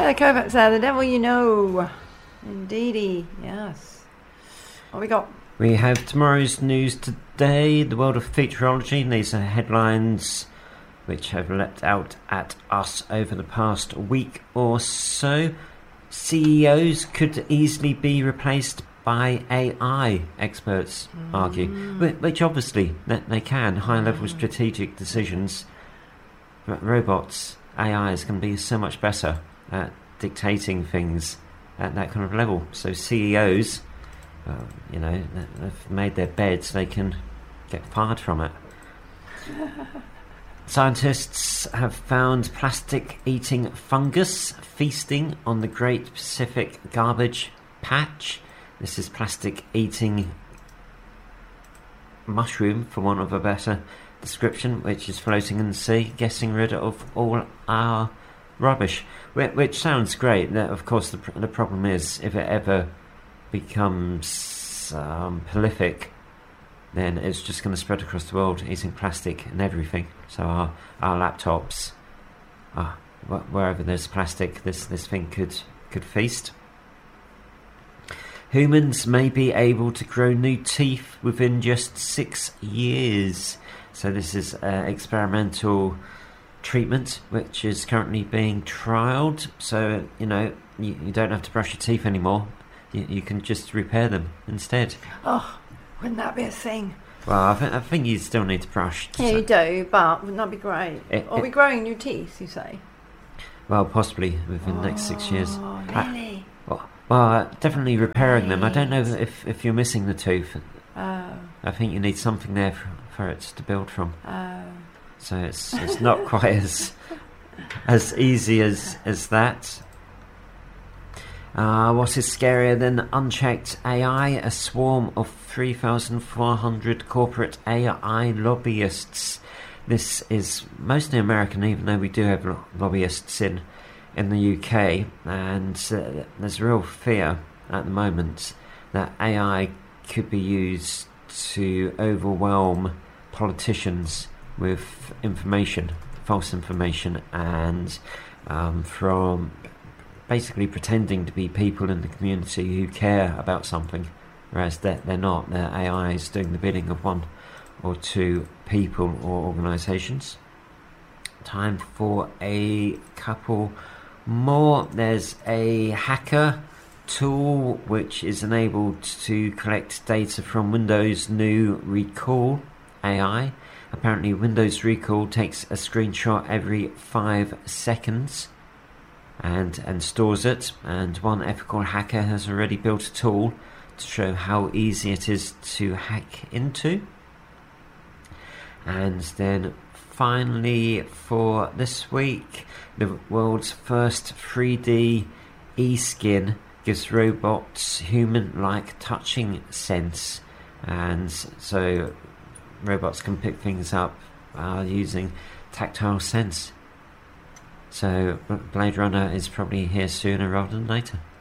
Kovacs there, the devil you know. Indeedy, yes. What we got? We have tomorrow's news today, the world of futurology. These are headlines which have leapt out at us over the past week or so. CEOs could easily be replaced by AI, experts argue, which obviously they can. High-level strategic decisions. Robots, AI is going to be so much better at dictating things at that kind of level. So CEOs, they've made their beds, they can get fired from it. Scientists have found plastic-eating fungus feasting on the Great Pacific Garbage Patch. This is plastic-eating mushroom, for want of a better description, which is floating in the sea, getting rid of all our rubbish, which sounds great. Of course, the problem is, if it ever becomes prolific, then it's just going to spread across the world, eating plastic and everything. So our laptops, wherever there's plastic, this thing could feast. Humans may be able to grow new teeth within just 6 years. So this is experimental treatment which is currently being trialled. So, you don't have to brush your teeth anymore. You can just repair them instead. Oh, wouldn't that be a thing? Well, I think you still need to brush. Yeah, you do, but wouldn't that be great? Are we growing new teeth, you say? Well, possibly within the next 6 years. Really? Well, definitely repairing them. I don't know if you're missing the tooth. Oh. I think you need something there for it to build from. Oh. So it's not quite as easy as that. What is scarier than unchecked AI? A swarm of 3,400 corporate AI lobbyists. This is mostly American, even though we do have lobbyists in the UK, and there's real fear at the moment that AI could be used to overwhelm politicians with information, false information, and from basically pretending to be people in the community who care about something, whereas they're not. Their AI is doing the bidding of one or two people or organisations. Time for a couple more. There's a hacker tool which is enabled to collect data from Windows' new Recall AI. Apparently Windows Recall takes a screenshot every 5 seconds and stores it, and one ethical hacker has already built a tool to show how easy it is to hack into. And then finally for this week, the world's first 3D e-skin gives robots human-like touching sense, and so robots can pick things up using tactile sense. So Blade Runner is probably here sooner rather than later.